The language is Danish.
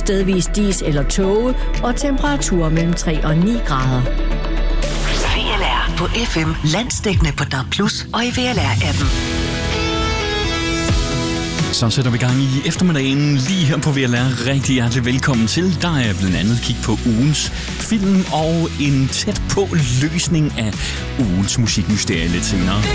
stedvis dis eller tåge og temperaturer mellem 3 og 9 grader. VLR på FM, landsdækkende på DAB+, og i VLR-appen. Så sætter vi gang i eftermiddagen lige her på VLR. Rigtig hjertelig velkommen til. Der er blandt andet kig på ugens film og en tæt på løsning af ugens musikmysterie lidt senere.